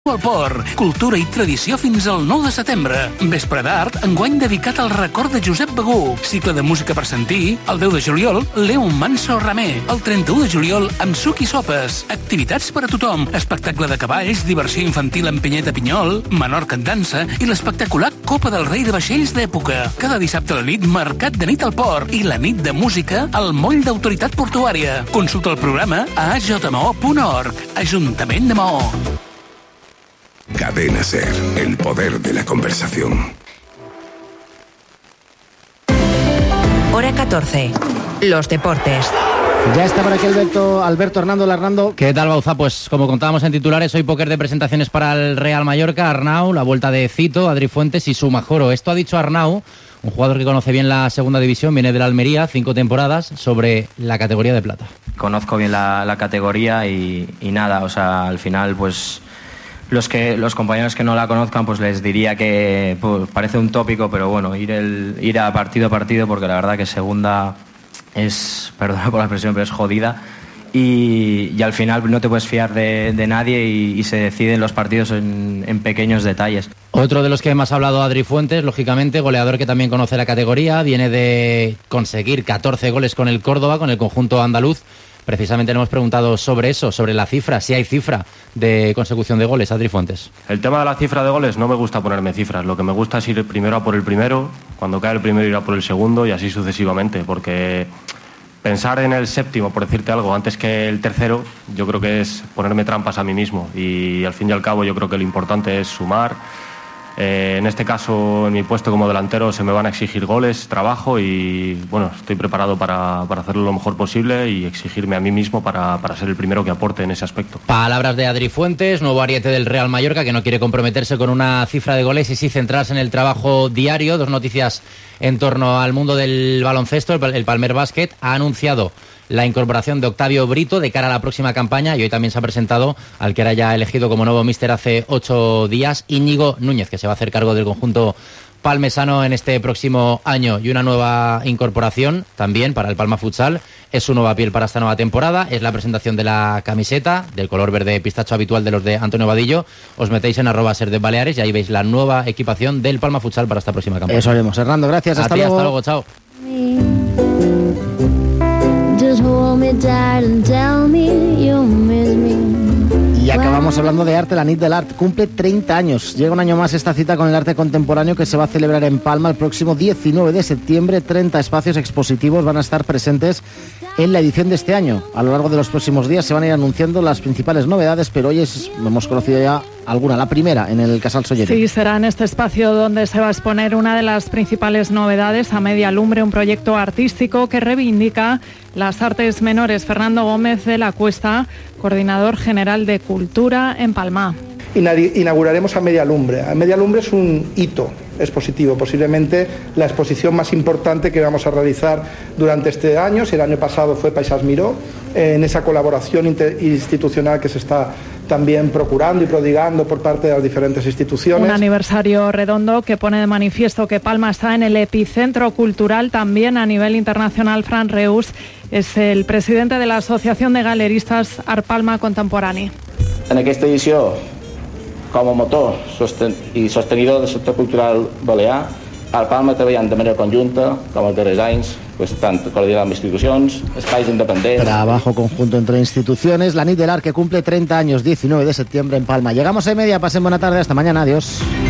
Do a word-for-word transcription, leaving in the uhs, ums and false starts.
Al Port, cultura i tradició fins al nou de setembre. Vespre d'art, enguany dedicat al record de Josep Begú. Cicle de música per sentir. El deu de juliol, Leo Manso Ramé. El trenta-u de juliol, amb suc i sopes. Activitats per a tothom. Espectacle de cavalls, diversió infantil en Pinyeta Pinyol, Menorca en dansa i l'espectacular Copa del Rei de vaixells d'època. Cada dissabte a la nit, mercat de nit al port i la nit de música al moll d'autoritat portuària. Consulta el programa a a j m o punt org. Ajuntament de Maó. Cadena Ser, el poder de la conversación. Hora catorce. Los deportes. Ya está por aquí Alberto, Alberto Hernando Larnando. ¿Qué tal, Bauza? Pues como contábamos en titulares, hoy póker de presentaciones para el Real Mallorca, Arnau, la vuelta de Cito, Adri Fuentes y Sumajoro. Esto ha dicho Arnau, un jugador que conoce bien la segunda división, viene de la Almería, cinco temporadas, sobre la categoría de plata. Conozco bien la, la categoría y, y nada, o sea, al final pues... Los que los compañeros que no la conozcan, pues les diría que pues, parece un tópico, pero bueno, ir el ir a partido a partido, porque la verdad que segunda es, perdona por la expresión, pero es jodida. Y, y al final no te puedes fiar de, de nadie y, y se deciden los partidos en, en pequeños detalles. Otro de los que más ha hablado Adri Fuentes, lógicamente, goleador que también conoce la categoría, viene de conseguir catorce goles con el Córdoba, con el conjunto andaluz. Precisamente le hemos preguntado sobre eso, sobre la cifra, si hay cifra de consecución de goles. Adri Fuentes. El tema de la cifra de goles no me gusta ponerme cifras. Lo que me gusta es ir primero a por el primero, cuando cae el primero ir a por el segundo y así sucesivamente, porque pensar en el séptimo, por decirte algo, antes que el tercero, yo creo que es ponerme trampas a mí mismo y al fin y al cabo yo creo que lo importante es sumar. Eh, en este caso, en mi puesto como delantero se me van a exigir goles, trabajo y bueno, estoy preparado para, para hacerlo lo mejor posible y exigirme a mí mismo para, para ser el primero que aporte en ese aspecto. Palabras de Adri Fuentes, nuevo ariete del Real Mallorca, que no quiere comprometerse con una cifra de goles y sí centrarse en el trabajo diario. Dos noticias en torno al mundo del baloncesto. El, el Palmer Basket ha anunciado la incorporación de Octavio Brito de cara a la próxima campaña y hoy también se ha presentado al que era ya elegido como nuevo míster hace ocho días, Íñigo Núñez, que se va a hacer cargo del conjunto palmesano en este próximo año. Y una nueva incorporación también para el Palma Futsal, es su nueva piel para esta nueva temporada, es la presentación de la camiseta del color verde pistacho habitual de los de Antonio Vadillo. Os metéis en arroba ser de Baleares y ahí veis la nueva equipación del Palma Futsal para esta próxima campaña. Eso haremos. Hernando, gracias, hasta a ti, luego. hasta luego, chao. Y acabamos hablando de arte. La Nit del Art cumple treinta años. Llega un año más esta cita con el arte contemporáneo que se va a celebrar en Palma el próximo diecinueve de septiembre. treinta espacios expositivos van a estar presentes en la edición de este año. A lo largo de los próximos días se van a ir anunciando las principales novedades, pero hoy es, hemos conocido ya alguna. La primera en el Casal Sollero. Sí, será en este espacio donde se va a exponer una de las principales novedades, A Media Lumbre, un proyecto artístico que reivindica las artes menores. Fernando Gómez de la Cuesta, coordinador general de Cultura en Palma. Inauguraremos A Media Lumbre. A Media Lumbre es un hito expositivo, posiblemente la exposición más importante que vamos a realizar durante este año. Si el año pasado fue Paisas Miró, en esa colaboración institucional que se está también procurando y prodigando por parte de las diferentes instituciones. Un aniversario redondo que pone de manifiesto que Palma está en el epicentro cultural también a nivel internacional. Fran Reus es el presidente de la Asociación de Galeristas Art Palma Contemporani. En aquesta edició, com a motor sosten i sostenidor del sector cultural balear, Art Palma treballant de manera conjunta, com els darrers anys, pues, tant coordinant amb institucions, espais independents. Trabajo conjunto entre instituciones. La Nit del Art que cumple treinta años, diecinueve de septiembre en Palma. Llegamos a media, pasen buena tarde, hasta mañana, adiós.